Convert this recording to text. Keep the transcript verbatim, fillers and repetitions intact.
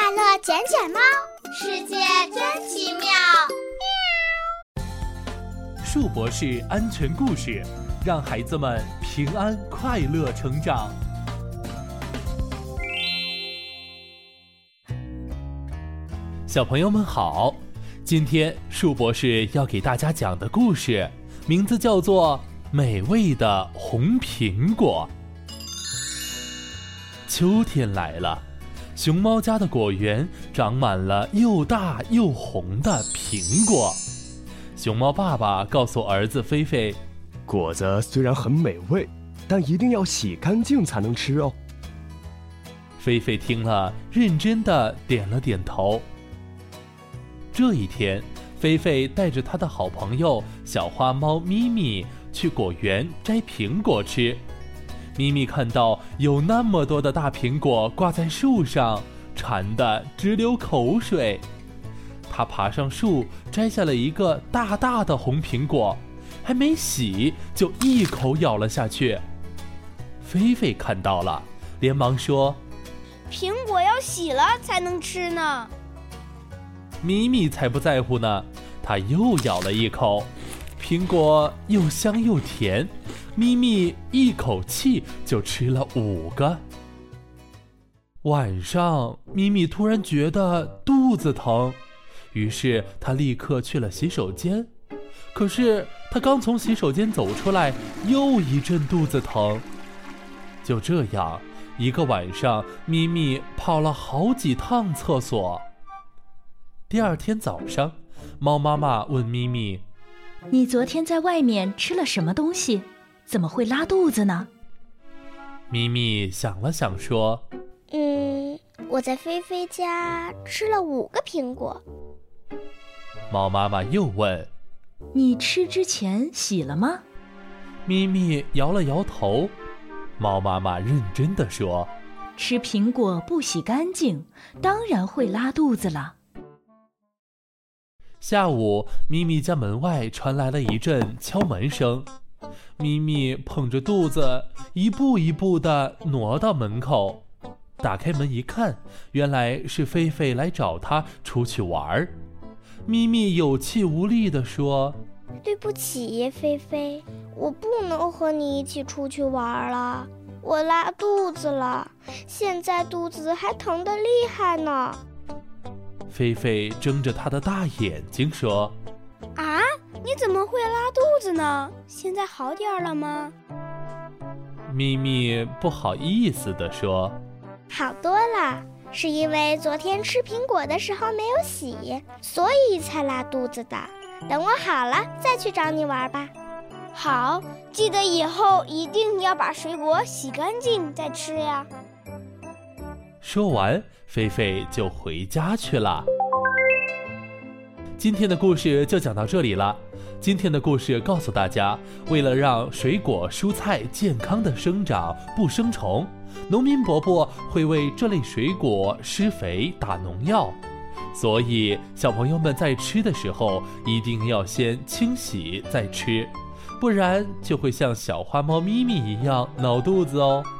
快乐捡捡猫， 世界真奇妙。 树博士安全故事，让孩子们平安快乐成长。小朋友们好，今天树博士要给大家讲的故事名字叫做《美味的红苹果》。秋天来了，熊猫家的果园长满了又大又红的苹果。熊猫爸爸告诉儿子菲菲， 果子虽然很美味，但一定要洗干净才能吃哦。 菲菲听了，认真地点了点头。这一天，菲菲带着她的好朋友小花猫咪咪去果园摘苹果吃。咪咪看到有那么多的大苹果挂在树上，馋得直流口水。她爬上树，摘下了一个大大的红苹果，还没洗就一口咬了下去。菲菲看到了，连忙说：“ 苹果要洗了才能吃呢。” 咪咪才不在乎呢，她又咬了一口，苹果又香又甜，咪咪一口气就吃了五个。晚上，咪咪突然觉得肚子疼，于是她立刻去了洗手间。可是她刚从洗手间走出来，又一阵肚子疼。就这样，一个晚上，咪咪跑了好几趟厕所。第二天早上，猫妈妈问咪咪：“ 你昨天在外面吃了什么东西？怎么会拉肚子呢？” 咪咪想了想说：“ 嗯，我在菲菲家吃了五个苹果。” 猫妈妈又问：“ 你吃之前洗了吗？” 咪咪摇了摇头。猫妈妈认真地说：“ 吃苹果不洗干净，当然会拉肚子了。” 下午，咪咪家门外传来了一阵敲门声。咪咪捧着肚子，一步一步地挪到门口。打开门一看，原来是菲菲来找她出去玩。咪咪有气无力地说：“ 对不起，菲菲，我不能和你一起出去玩了。我拉肚子了，现在肚子还疼得厉害呢。” 菲菲睁着她的大眼睛说：“ 啊，你怎么会拉肚子呢？现在好点了吗？” 咪咪不好意思地说：“ 好多了，是因为昨天吃苹果的时候没有洗，所以才拉肚子的。等我好了再去找你玩吧。” 好，记得以后一定要把水果洗干净再吃呀。 说完，菲菲就回家去了。今天的故事就讲到这里了。今天的故事告诉大家，为了让水果蔬菜健康的生长不生虫，农民伯伯会为这类水果施肥打农药。所以小朋友们在吃的时候一定要先清洗再吃，不然就会像小花猫咪咪一样闹肚子哦。